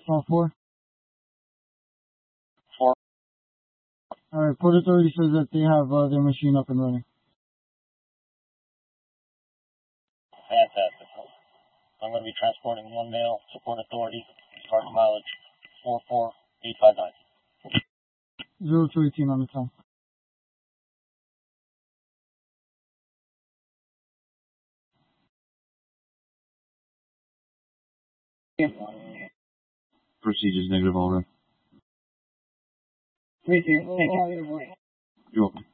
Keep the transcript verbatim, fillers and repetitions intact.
Stall four. Four. Alright, Port Authority says that they have uh, their machine up and running. Fantastic. I'm going to be transporting one mail to Port Authority, target mileage four four eight five nine. Zero to eighteen on the time. Procedures negative all right. Thank you. Thank you. You're welcome.